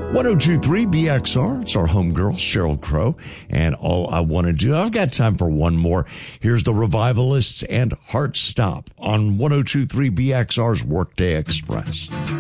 1023 BXR. It's our homegirl, Sheryl Crow. And all I want to do, I've got time for one more. Here's the Revivalists and Heart Stop on 1023 BXR's Workday Express.